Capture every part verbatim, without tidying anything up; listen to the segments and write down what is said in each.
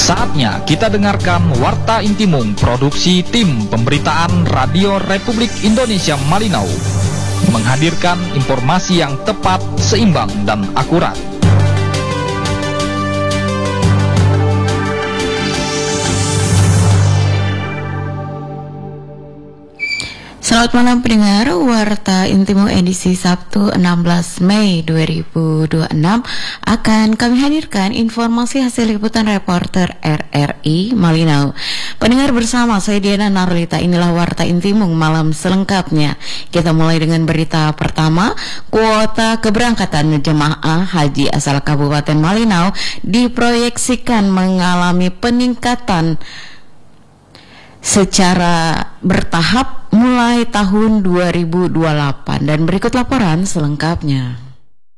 Saatnya kita dengarkan Warta Intimum produksi tim pemberitaan Radio Republik Indonesia Malinau, menghadirkan informasi yang tepat, seimbang, dan akurat. Selamat malam pendengar, Warta Intimum edisi Sabtu enam belas Mei dua ribu dua puluh enam akan kami hadirkan informasi hasil liputan reporter R R I Malinau. Pendengar bersama saya Diana Narlita, inilah Warta Intimum malam selengkapnya. Kita mulai dengan berita pertama. Kuota keberangkatan jemaah haji asal Kabupaten Malinau diproyeksikan mengalami peningkatan secara bertahap mulai tahun dua ribu dua puluh delapan, dan berikut laporan selengkapnya.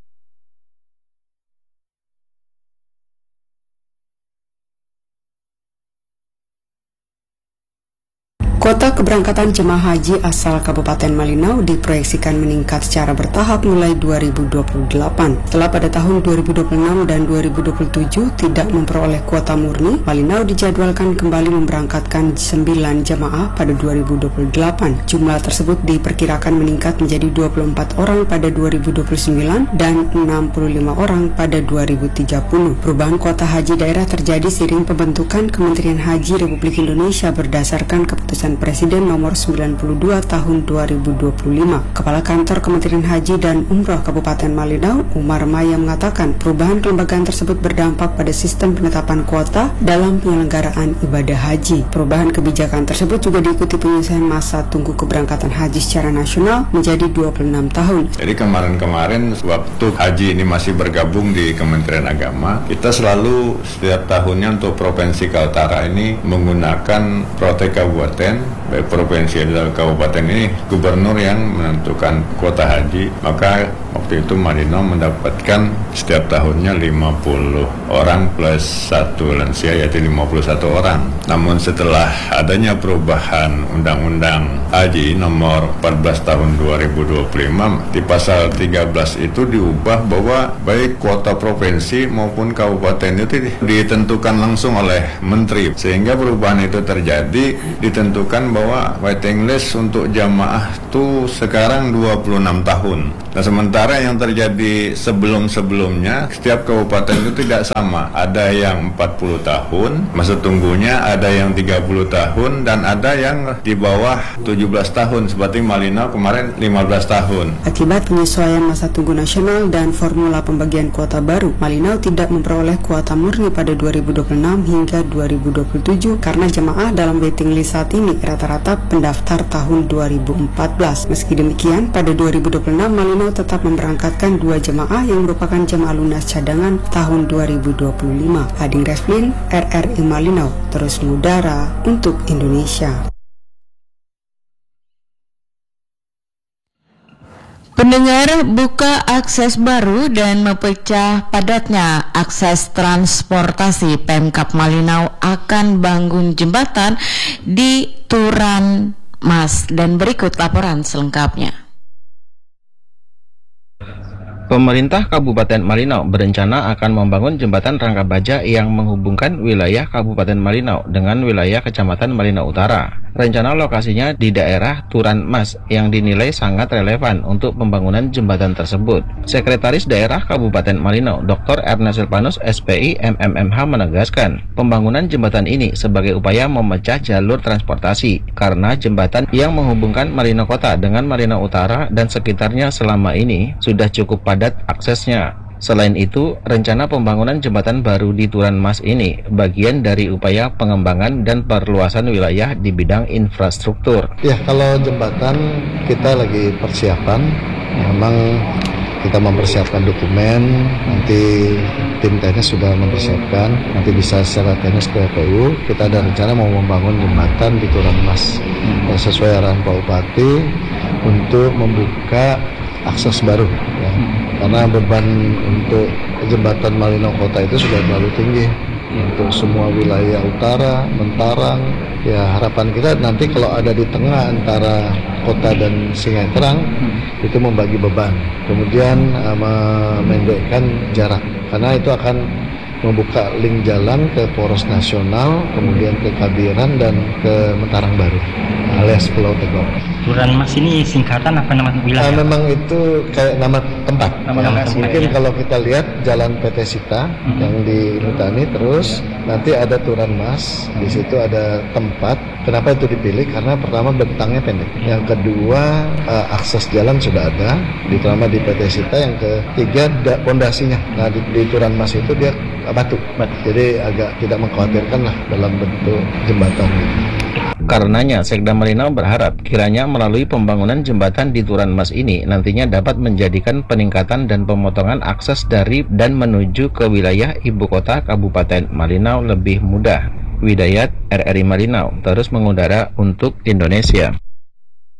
Kuota keberangkatan jemaah haji asal Kabupaten Malinau diproyeksikan meningkat secara bertahap mulai dua ribu dua puluh delapan. Setelah pada tahun dua ribu dua puluh enam dan dua ribu dua puluh tujuh tidak memperoleh kuota murni, Malinau dijadwalkan kembali memberangkatkan sembilan jemaah pada dua ribu dua puluh delapan. Jumlah tersebut diperkirakan meningkat menjadi dua puluh empat orang pada dua ribu dua puluh sembilan dan enam puluh lima orang pada dua ribu tiga puluh. Perubahan kuota haji daerah terjadi seiring pembentukan Kementerian Haji Republik Indonesia berdasarkan keputusan Presiden nomor sembilan puluh dua tahun dua ribu dua puluh lima. Kepala Kantor Kementerian Haji dan Umroh Kabupaten Malinau, Umar Maya, mengatakan perubahan kelembagaan tersebut berdampak pada sistem penetapan kuota dalam penyelenggaraan ibadah haji. Perubahan kebijakan tersebut juga diikuti penyelesaian masa tunggu keberangkatan haji secara nasional menjadi dua puluh enam tahun. Jadi kemarin-kemarin waktu haji ini masih bergabung di Kementerian Agama, kita selalu setiap tahunnya untuk Provinsi Kaltara ini menggunakan Protek Kabupaten, baik provinsi dan kabupaten ini gubernur yang menentukan kuota haji. Maka waktu itu Malinau mendapatkan setiap tahunnya lima puluh orang plus satu lansia, yaitu lima puluh satu orang. Namun setelah adanya perubahan Undang-Undang Haji nomor empat belas tahun dua ribu dua puluh lima, di pasal tiga belas itu diubah bahwa baik kuota provinsi maupun kabupaten itu ditentukan langsung oleh menteri, sehingga perubahan itu terjadi. Ditentukan bahwa waiting list untuk jamaah itu sekarang dua puluh enam tahun. Nah, sementara yang terjadi sebelum-sebelumnya setiap kabupaten itu tidak sama. Ada yang empat puluh tahun masa tunggunya, ada yang tiga puluh tahun, dan ada yang di bawah tujuh belas tahun seperti Malinau kemarin lima belas tahun. Akibat penyesuaian masa tunggu nasional dan formula pembagian kuota baru, Malinau tidak memperoleh kuota murni pada dua ribu dua puluh enam hingga dua ribu dua puluh tujuh karena jemaah dalam waiting list saat ini rata-rata pendaftar tahun dua ribu empat belas. Meski demikian, pada dua ribu dua puluh enam Malinau tetap memberangkatkan dua jemaah yang merupakan jemaah lunas cadangan tahun dua ribu dua puluh lima. Hading Resplin, R R I Malinau, terus mengudara untuk Indonesia. Pendengar, buka akses baru dan mempecah padatnya akses transportasi, Pemkab Malinau akan bangun jembatan di Turan Mas, dan berikut laporan selengkapnya. Pemerintah Kabupaten Malinau berencana akan membangun jembatan rangka baja yang menghubungkan wilayah Kabupaten Malinau dengan wilayah Kecamatan Malinau Utara. Rencana lokasinya di daerah Turan Mas yang dinilai sangat relevan untuk pembangunan jembatan tersebut. Sekretaris Daerah Kabupaten Malinau, Doktor Ernest Silvanus, S P I M M M H, menegaskan pembangunan jembatan ini sebagai upaya memecah jalur transportasi karena jembatan yang menghubungkan Malinau Kota dengan Malinau Utara dan sekitarnya selama ini sudah cukup padat aksesnya. Selain itu, rencana pembangunan jembatan baru di Turan Mas ini bagian dari upaya pengembangan dan perluasan wilayah di bidang infrastruktur. Ya, kalau jembatan kita lagi persiapan, memang kita mempersiapkan dokumen, nanti tim teknis sudah mempersiapkan, nanti bisa secara teknis ke P U. Kita ada rencana mau membangun jembatan di Turan Mas, hmm. sesuai arahan Pak Bupati untuk membuka akses baru, ya. Karena beban untuk jembatan Malinau Kota itu sudah terlalu tinggi untuk semua wilayah utara, Mentarang. Ya, harapan kita nanti kalau ada di tengah antara kota dan Sungai Terang hmm. itu membagi beban, kemudian uh, memendekkan jarak, karena itu akan membuka link jalan ke Poros Nasional, kemudian ke Kabiran dan ke Mentarang Baru alias Pulau Tegok. Turan Mas ini singkatan apa nama wilayah? Nah, memang itu kayak nama tempat. Nama ya, lokasi, mungkin ya. Kalau kita lihat Jalan P T Sita mm-hmm. yang di Lutani, terus nanti ada Turan Mas, di situ ada tempat. Kenapa itu dipilih? Karena pertama bentangnya pendek. Yang kedua uh, akses jalan sudah ada, terutama di P T Sita. Yang ketiga da, pondasinya. Nah di, di Turan Mas itu dia batu. batu, jadi agak tidak mengkhawatirkan lah dalam bentuk jembatan gitu. Karenanya, Sekda Malinau berharap kiranya melalui pembangunan jembatan di Turan Mas ini nantinya dapat menjadikan peningkatan dan pemotongan akses dari dan menuju ke wilayah ibu kota Kabupaten Malinau lebih mudah. Widayat, R R I Malinau, terus mengudara untuk Indonesia.